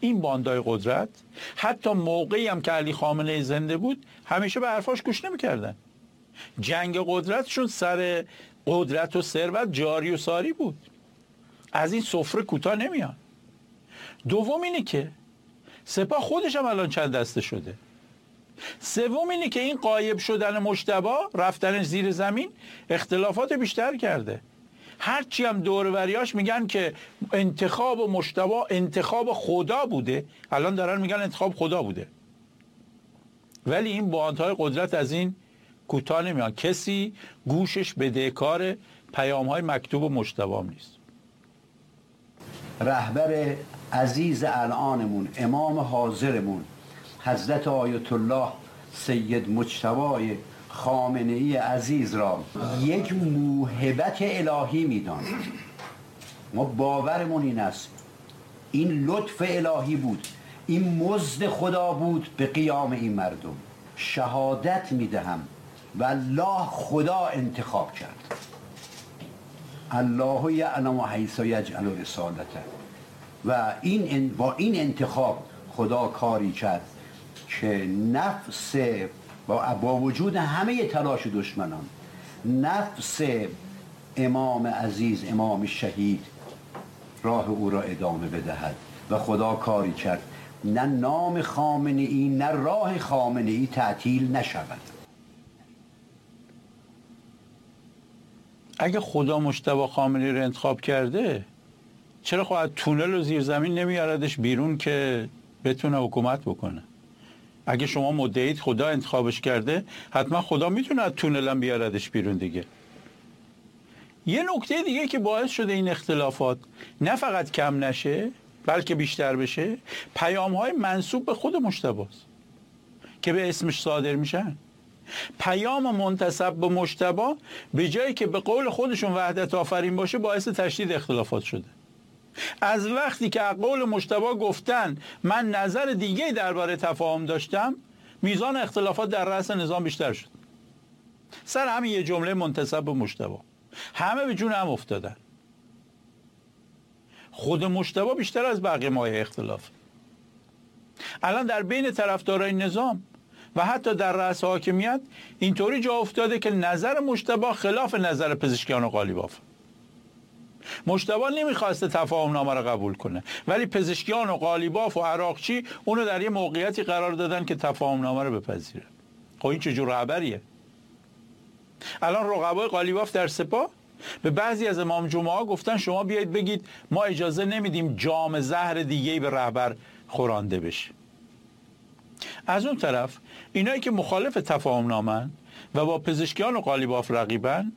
این باندای قدرت حتی موقعی هم که علی خامنه‌ای زنده بود همیشه به حرفاش گوش نمی‌کردن. جنگ قدرتشون سر قدرت و ثروت جاری و ساری بود. از این سفره کوتاه نمیان. دوم اینه که سپاه خودش هم الان چند دسته شده. سوم اینه که این غایب شدن مجتبی، رفتن زیر زمین، اختلافات بیشتر کرده. هرچی هم دور و بریاش میگن که انتخاب مجتبی انتخاب خدا بوده، الان دارن میگن انتخاب خدا بوده. ولی این باندهای قدرت از این کوتاه نمیان. کسی گوشش بدهکار پیام‌های مکتوب مجتبی نیست. رهبر عزیز الانمون، امام حاضرمون، حضرت آیت الله سید مجتبی خامنه‌ای عزیز را یک موهبت الهی میدان. ما باورمون این است این لطف الهی بود، این مزد خدا بود به قیام این مردم. شهادت میدهم و الله خدا انتخاب کرد. الله یعلم حیث یجعل رسالته. و با این انتخاب خدا کاری کرد که نفس با وجود همه تلاش دشمنان، نفس امام عزیز، امام شهید راه او را ادامه بدهد و خدا کاری کرد نه نام خامنه‌ای نه راه خامنه‌ای تعطیل نشود. اگه خدا مجتبی خامنه‌ای رو انتخاب کرده، چرا خب از تونل و زیرزمین نمیاردش بیرون که بتونه حکومت بکنه؟ اگه شما مدعید خدا انتخابش کرده، حتما خدا میتونه از تونل هم بیاردش بیرون دیگه. یه نکته دیگه که باعث شده این اختلافات نه فقط کم نشه بلکه بیشتر بشه، پیام‌های منسوب به خود مجتبی است که به اسمش صادر میشن. پیام منتسب به مجتبی به جایی که به قول خودشون وحدت آفرین باشه، باعث تشدید اختلافات شده. از وقتی که از قول مجتبی گفتن من نظر دیگه درباره تفاهم داشتم، میزان اختلافات در رأس نظام بیشتر شد. سر همین یه جمله منتسب به مجتبی همه به جون هم افتادن. خود مجتبی بیشتر از بقیه مایه اختلاف. الان در بین طرفدارای نظام و حتی در رأس حاکمیت اینطوری جا افتاده که نظر مجتبی خلاف نظر پزشکیان و قالیباف. مجتبی نمیخواسته تفاهم نامه را قبول کنه، ولی پزشکیان و قالیباف و عراقچی اونو در یه موقعیتی قرار دادن که تفاهم نامه رو بپذیره. خب این چه جور رهبریه؟ الان رقبای قالیباف در سپاه به بعضی از امام جمعه ها گفتن شما بیایید بگید ما اجازه نمیدیم جام زهر دیگه‌ای به رهبر خورانده بشه. از اون طرف اینایی که مخالف تفاهم نامن و با پزشکیان و قالیباف رقیبن،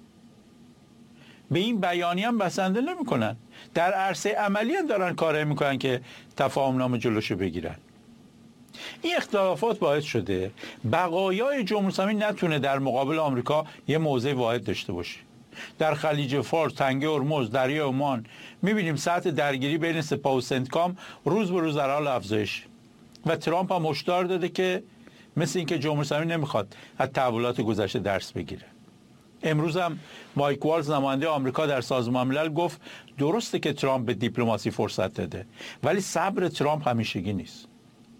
به این بیانیه هم بسنده نمی‌کنن. در عرصه عملی هم دارن کاری میکنن که تفاهم نامه جلوشو بگیرن. این اختلافات باعث شده بقایای جمهوری اسلامی نتونه در مقابل آمریکا یه موضع واحد داشته باشه. در خلیج فارس، تنگه هرمز، دریای عمان می‌بینیم سطح درگیری بین سپاه و سنتکام روز به روز در حال افزایش و ترامپ هم هشدار داده که مثل اینکه جمهوری اسلامی نمیخواد از تحولات گذشته درس بگیره. امروز هم مایک والز نماینده آمریکا در سازمان ملل گفت درسته که ترامپ به دیپلماسی فرصت داده، ولی صبر ترامپ همیشگی نیست.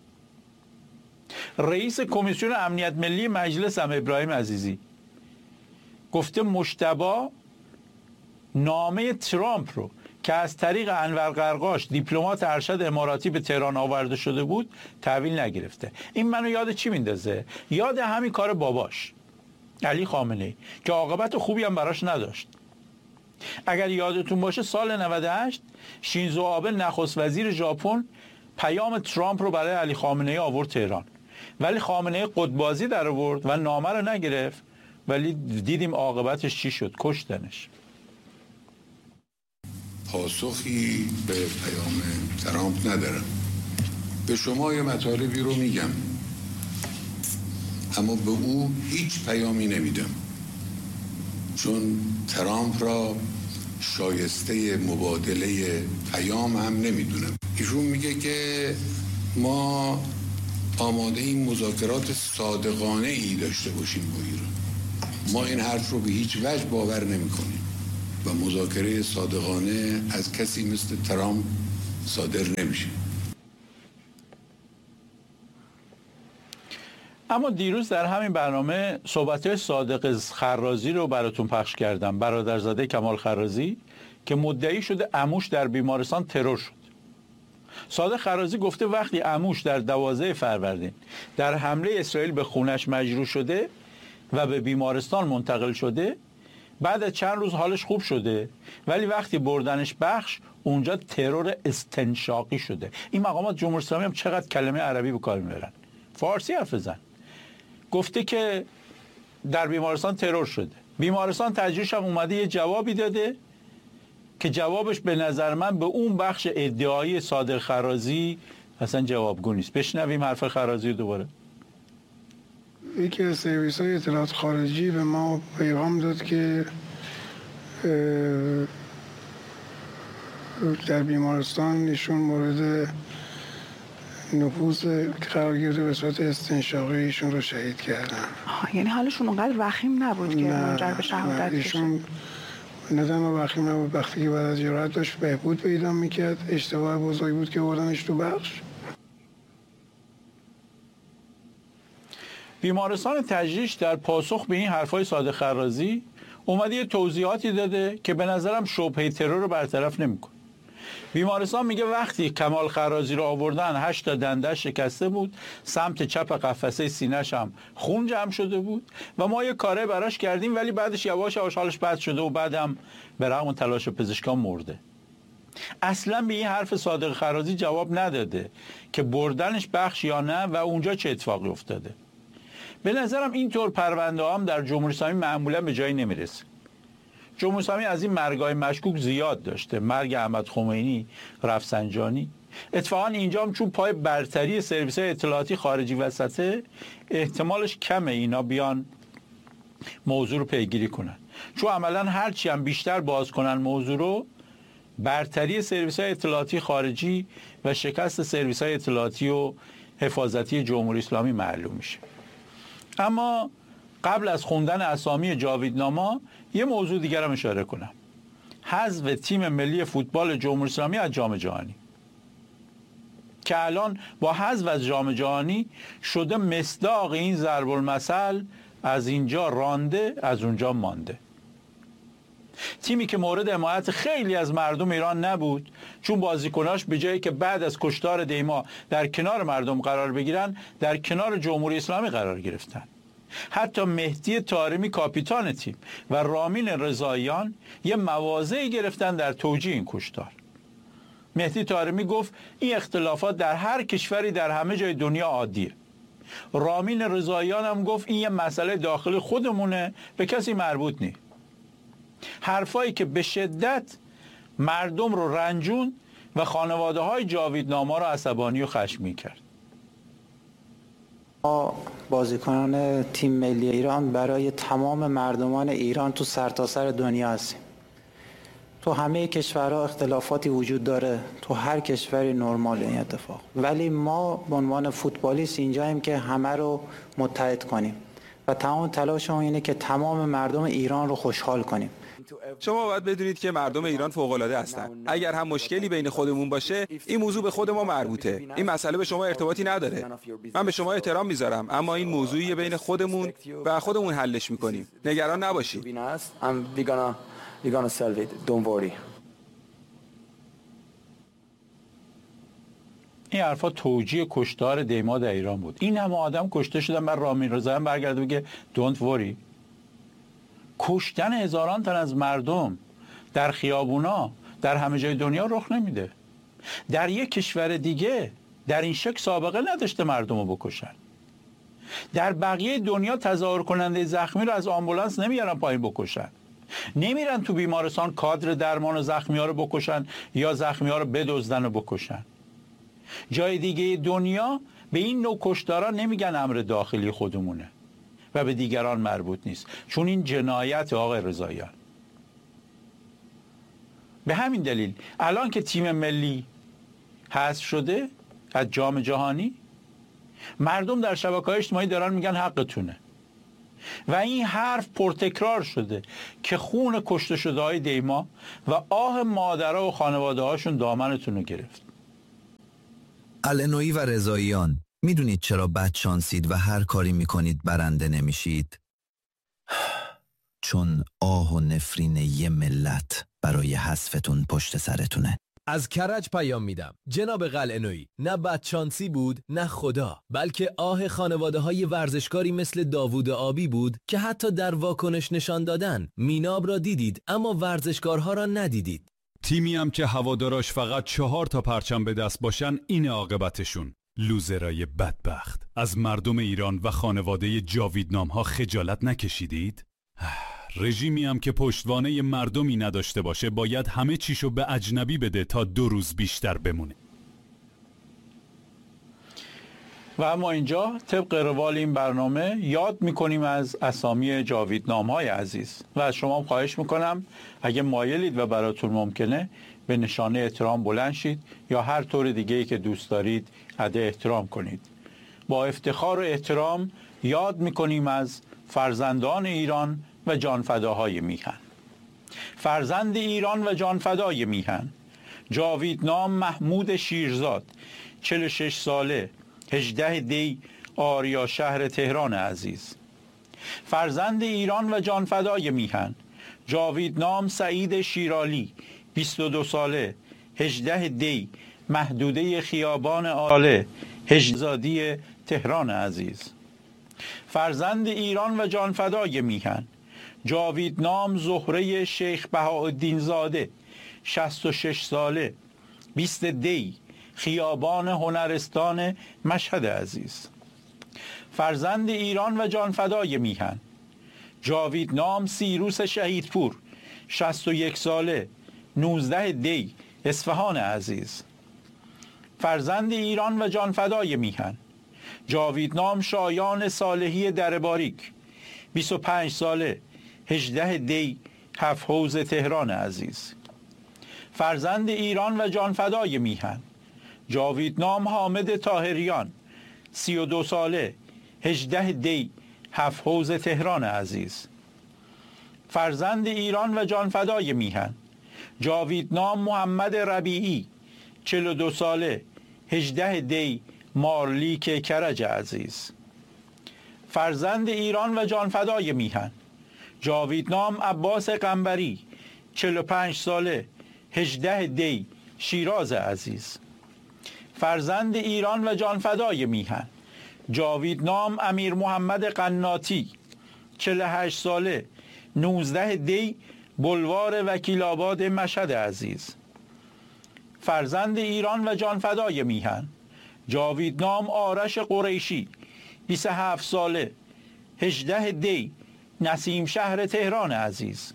رئیس کمیسیون امنیت ملی مجلس هم ابراهیم عزیزی گفته مجتبی نامه ترامپ رو که از طریق انور قرقاش دیپلمات ارشد اماراتی به تهران آورده شده بود تحویل نگرفته. این منو یاد چی میندازه؟ یاد همین کار باباش علی خامنه‌ای که عاقبت خوبی هم براش نداشت. اگر یادتون باشه سال 98 شینزو آبه نخست وزیر ژاپن پیام ترامپ رو برای علی خامنه‌ای آورد تهران، ولی خامنه‌ای قطبازی در آورد و نامه رو نگرفت، ولی دیدیم عاقبتش چی شد، کشتنش. پاسخی به پیام ترامپ ندارم. به شما یه مطالبی رو میگم اما به او هیچ پیامی نمیدم، چون ترامپ را شایسته مبادله پیام هم نمیدونم. ایشون میگه که ما آماده این مذاکرات صادقانه ای داشته باشیم با ایران. ما این حرف رو به هیچ وجه باور نمی کنیم و مذاکره صادقانه از کسی مثل ترامپ صادر نمیشه. اما دیروز در همین برنامه صحبت صادق خرازی رو براتون پخش کردم، برادرزاده کمال خرازی که مدعی شده عموش در بیمارستان ترور شد. صادق خرازی گفته وقتی عموش در 12 فروردین در حمله اسرائیل به خونش مجروح شده و به بیمارستان منتقل شده، بعد از چند روز حالش خوب شده، ولی وقتی بردنش بخش اونجا ترور استنشاقی شده. این مقامات جمهوری اسلامی هم چقدر کلمه عربی به کار میبرن، فارسی حرف بزن. گفته که در بیمارستان ترور شده، بیمارستان تجریش هم اومده یه جوابی داده که جوابش به نظر من به اون بخش ادعایی صادق خرازی اصلا جوابگو نیست. بشنویم حرف خرازی دوباره. یکی از سرویس‌های اطلاعات خارجی به ما پیغام داد که در بیمارستان ایشون مورد نفوذ قرار گرفته، به صورت استنشاقی ایشون رو شهید کردن. یعنی حالشون اونقدر وخیم نبود که منجر به شهادت بشه؟ ایشون نه تنها وخیم نبود، وقتی که بعد از جراحت داشت بهبود پیدا میکرد، اشتباه بزرگی بود که بردنش تو بخش. بیمارستان تجریش در پاسخ به این حرفای صادق خرازی اومده یه توضیحاتی داده که به نظرم شبهه ترور رو برطرف نمیکنه. بیمارستان میگه وقتی کمال خرازی رو آوردن 8 تا دنده شکسته بود، سمت چپ قفسه سینه‌ش هم خون جمع شده بود و ما یه کاره براش کردیم، ولی بعدش یواش یواش حالش بد شده و بعدم به رغم تلاش پزشکان مرده. اصلا به این حرف صادق خرازی جواب نداده که بردنش بخش یا نه و اونجا چه اتفاقی افتاده. به نظرم اینطور پرونده هم در جمهوری اسلامی معمولا به جایی نمیرسه. جمهوری اسلامی از این مرگای مشکوک زیاد داشته، مرگ احمد خمینی، رفسنجانی. اتفاقا اینجا هم چون پای برتری سرویس‌های اطلاعاتی خارجی وسطه، احتمالش کمه اینا بیان موضوع رو پیگیری کنن، چون عملا هرچی هم بیشتر باز کنن موضوع رو، برتری سرویس‌های اطلاعاتی خارجی و شکست سرویس‌های اطلاعاتی و حفاظتی جمهوری اسلامی معلوم میشه. اما قبل از خوندن اسامی جاویدناما یه موضوع دیگر هم اشاره کنم. حذف تیم ملی فوتبال جمهوری اسلامی از جام جهانی که الان با حذف از جام جهانی شده مصداق این ضرب المثل، از اینجا رانده از اونجا مانده. تیمی که مورد حمایت خیلی از مردم ایران نبود، چون بازیکناش به جایی که بعد از کشتار دیما در کنار مردم قرار بگیرن، در کنار جمهوری اسلامی قرار گرفتن. حتی مهدی طارمی کاپیتان تیم و رامین رضاییان یه مواضعی گرفتن در توجیه این کشتار. مهدی طارمی گفت این اختلافات در هر کشوری در همه جای دنیا عادیه. رامین رضاییان هم گفت این یه مسئله داخل خودمونه، به کسی مربوط نیست. حرفایی که به شدت مردم رو رنجون و خانواده های جاویدناما رو عصبانی و خشمگین کرد. ما بازیکنان تیم ملی ایران برای تمام مردمان ایران تو سرتاسر دنیا هستیم. تو همه کشورها اختلافاتی وجود داره، تو هر کشوری نرمال این اتفاق، ولی ما به عنوان فوتبالیست اینجاییم که همه رو متحد کنیم و تمام تلاشمون اینه که تمام مردم ایران رو خوشحال کنیم. شما باید بدونید که مردم ایران فوق‌العاده هستن. اگر هم مشکلی بین خودمون باشه، این موضوع به خود ما مربوطه. این مسئله به شما ارتباطی نداره. من به شما احترام میذارم، اما این موضوعی بین خودمون و خودمون حلش میکنیم. نگران نباشید. این حرفا توجیه کشتار دیما در ایران بود. این همه آدم کشته شدن، من رامین رضاییان برگرده بگه دونت وری. کشتن هزاران تن از مردم در خیابونا در همه جای دنیا رخ نمیده. در یک کشور دیگه در این شکل سابقه نداشته مردم رو بکشن. در بقیه دنیا تظاهر کننده زخمی رو از آمبولانس نمیارن پایین بکشن، نمیرن تو بیمارستان کادر درمان زخمی ها رو بکشن یا زخمی ها رو بدزدن و بکشن. جای دیگه دنیا به این نوع کشتارا نمیگن امر داخلی خودمونه و به دیگران مربوط نیست، چون این جنایت آقای رضاییان. به همین دلیل الان که تیم ملی حذف شده از جام جهانی، مردم در شبکه‌های اجتماعی دارن میگن حقتونه و این حرف پرتکرار شده که خون کشته شده های دیما و آه مادرها و خانواده هاشون دامنتون رو گرفت. العنویی و رضاییان میدونید چرا بدشانسید و هر کاری میکنید برنده نمیشید؟ چون آه و نفرین یه ملت برای حذفتون پشت سرتونه. از کرج پیام میدم جناب قلعه‌نویی، نه بدشانسی بود نه خدا، بلکه آه خانواده های ورزشکاری مثل داوود آبی بود که حتی در واکنش نشان دادن میناب را دیدید اما ورزشکارها را ندیدید. تیمی هم که هواداراش فقط 4 تا پرچم به دست باشن این عاقبتشون. لوزرای بدبخت. از مردم ایران و خانواده جاویدنام ها خجالت نکشیدید؟ رژیمی هم که پشتوانه مردمی نداشته باشه باید همه چیشو به اجنبی بده تا 2 روز بیشتر بمونه. و اما اینجا طبق روال این برنامه یاد میکنیم از اسامی جاویدنام‌های عزیز و از شما خواهش میکنم اگه مایلید و براتون ممکنه به نشانه احترام بلند شید یا هر طور دیگه‌ای که دوست دارید ادا احترام کنید. با افتخار و احترام یاد میکنیم از فرزندان ایران و جانفداهای میهن. فرزند ایران و جانفدای میهن، جاویدنام محمود شیرزاد، 46 ساله، 18 دی، آریا شهر تهران عزیز. فرزند ایران و جانفدای میهن، جاویدنام سعید شیرالی، 22 ساله، 18 دی، محدوده خیابان آله، 18 زادی تهران عزیز. فرزند ایران و جانفدای میهن، جاویدنام زهره شیخ بهاءالدین زاده، 66 ساله، 20 دی، خیابان هنرستان مشهد عزیز. فرزند ایران و جانفدای میهن، جاویدنام سیروس شهیدپور، 61 ساله، 19 دی، اصفهان عزیز. فرزند ایران و جانفدای میهن، جاویدنام شایان صالحی درباریک، 25 ساله، 18 دی، 7 حوض تهران عزیز. فرزند ایران و جانفدای میهن، جاویدنام حامد طاهریان، 32 ساله، 18 دی، 7 حوض تهران عزیز. فرزند ایران و جانفدای میهن، جاویدنام محمد ربیعی، 42 ساله، 18 دی، مارلیک کرج عزیز. فرزند ایران و جانفدای میهن، جاویدنام عباس قنبری، 45 ساله، 18 دی، شیراز عزیز. فرزند ایران و جانفدای میهن، جاویدنام امیر محمد قناتی، 48 ساله، 19 دی، بلوار وکیل آباد مشهد عزیز. فرزند ایران و جانفدای میهن، جاویدنام آرش قریشی، 27 ساله، 18 دی، نسیم شهر تهران عزیز.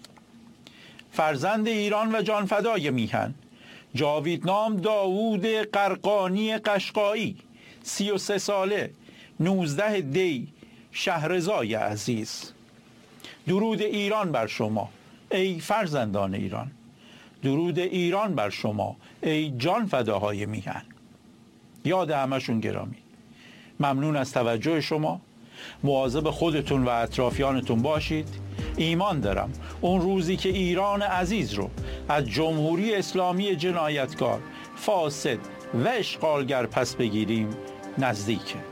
فرزند ایران و جانفدای میهن، جاویدنام داوود قرقانی قشقایی، 33 ساله، 19 دی، شهرزای عزیز. درود ایران بر شما ای فرزندان ایران، درود ایران بر شما ای جانفداهای میهن. یاد همشون گرامی. ممنون از توجه شما. مواظب خودتون و اطرافیانتون باشید. ایمان دارم اون روزی که ایران عزیز رو از جمهوری اسلامی جنایتکار، فاسد و اشغالگر پس بگیریم نزدیکه.